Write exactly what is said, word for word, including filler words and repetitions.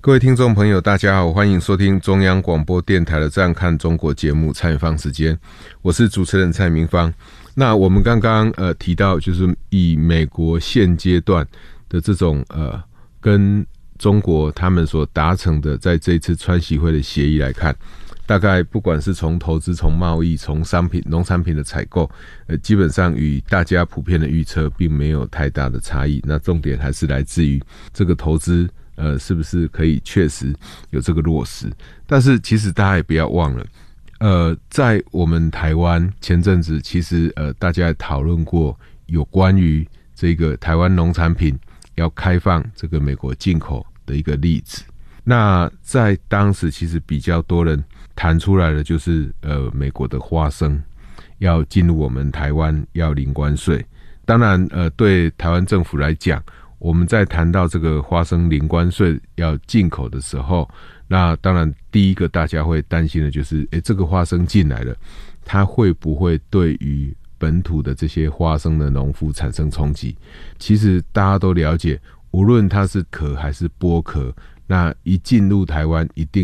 各位听众朋友大家好，欢迎收听中央广播电台的这样看中国节目参与访时间，我是主持人蔡明芳。那我们刚刚呃提到，就是以美国现阶段的这种呃跟中国他们所达成的在这一次川习会的协议来看，大概不管是从投资、从贸易、从商品、农产品的采购，呃，基本上与大家普遍的预测并没有太大的差异。那重点还是来自于这个投资，呃，是不是可以确实有这个落实？但是其实大家也不要忘了，呃，在我们台湾前阵子，其实呃大家也讨论过有关于这个台湾农产品要开放这个美国进口的一个例子。那在当时其实比较多人谈出来的就是呃美国的花生要进入我们台湾要零关税。当然呃对台湾政府来讲，我们在谈到这个花生零关税要进口的时候，那当然第一个大家会担心的就是诶这个花生进来了，它会不会对于本土的这些花生的农夫产生冲击？其实大家都了解，无论它是壳还是剥壳，那一进入台湾一定